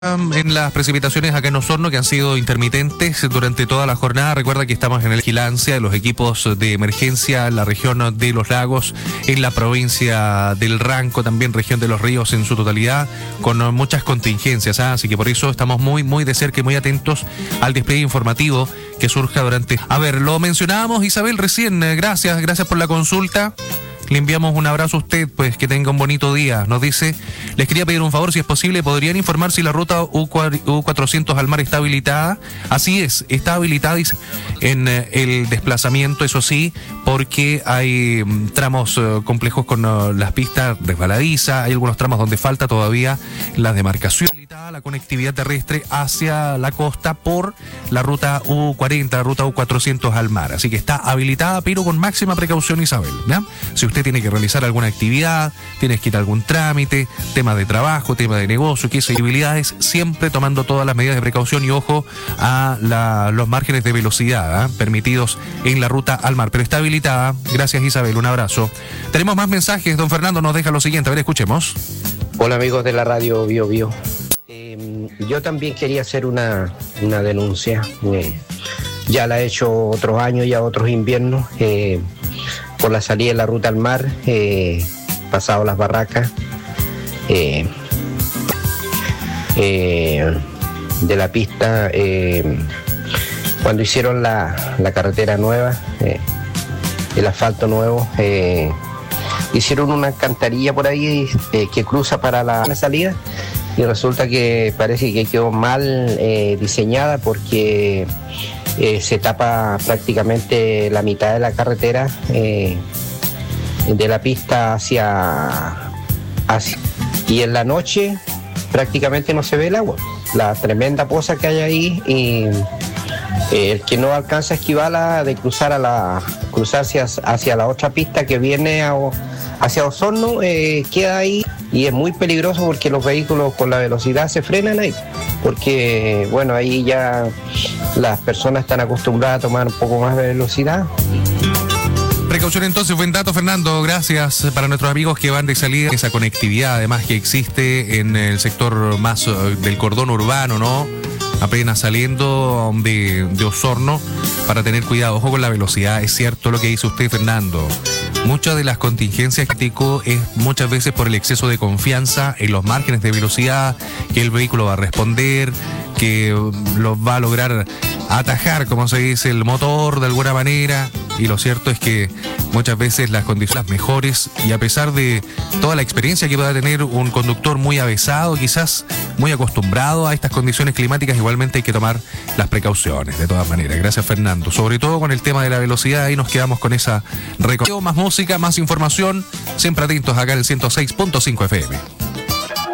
En las precipitaciones acá en Osorno, que han sido intermitentes durante toda la jornada. Recuerda que estamos en la vigilancia de los equipos de emergencia en la región de Los Lagos, en la provincia del Ranco, también región de Los Ríos en su totalidad, con muchas contingencias, así que por eso estamos muy de cerca y muy atentos al despliegue informativo que surja durante... A ver, lo mencionábamos, Isabel, recién. Gracias por la consulta. Le enviamos un abrazo a usted, pues que tenga un bonito día. Nos dice, les quería pedir un favor, si es posible, ¿podrían informar si la ruta U400 al mar está habilitada? Así es, está habilitada en el desplazamiento, eso sí, porque hay tramos complejos con las pistas resbaladizas, hay algunos tramos donde falta todavía la demarcación, la conectividad terrestre hacia la costa por la ruta U40, ruta U400 al mar. Así que está habilitada, pero con máxima precaución, Isabel, ¿ya? Si usted tiene que realizar alguna actividad, tienes que ir a algún trámite, tema de trabajo, tema de negocio, que esas habilidades, siempre tomando todas las medidas de precaución y ojo a los márgenes de velocidad permitidos en la ruta al mar. Pero está habilitada. Gracias, Isabel, un abrazo. Tenemos más mensajes. Don Fernando nos deja lo siguiente. A ver, escuchemos. Hola, amigos de la radio Bio Bio. Yo también quería hacer una denuncia. Ya la he hecho otros años, ya otros inviernos, por la salida de la ruta al mar, pasado las barracas, de la pista, cuando hicieron la carretera nueva, el asfalto nuevo, hicieron una alcantarilla por ahí que cruza para la salida, y resulta que parece que quedó mal diseñada porque se tapa prácticamente la mitad de la carretera de la pista hacia y en la noche prácticamente no se ve el agua, la tremenda poza que hay ahí, y el que no alcanza a esquivarla de cruzarse hacia la otra pista que viene hacia Osorno, queda ahí, y es muy peligroso porque los vehículos con la velocidad se frenan ahí, porque bueno, ahí ya las personas están acostumbradas a tomar un poco más de velocidad. Precaución entonces, buen dato, Fernando, gracias. Para nuestros amigos que van de salida, esa conectividad además que existe en el sector más del cordón urbano, ¿no? Apenas saliendo de Osorno, para tener cuidado, ojo con la velocidad. Es cierto lo que dice usted, Fernando. Muchas de las contingencias que es muchas veces por el exceso de confianza en los márgenes de velocidad, que el vehículo va a responder, que lo va a lograr atajar, como se dice, el motor de alguna manera. Y lo cierto es que muchas veces las condiciones mejores, y a pesar de toda la experiencia que pueda tener un conductor muy avesado, quizás muy acostumbrado a estas condiciones climáticas, igualmente hay que tomar las precauciones, de todas maneras. Gracias, Fernando. Sobre todo con el tema de la velocidad, ahí nos quedamos con esa recomendación. Más música, más información, siempre atentos acá en el 106.5 FM.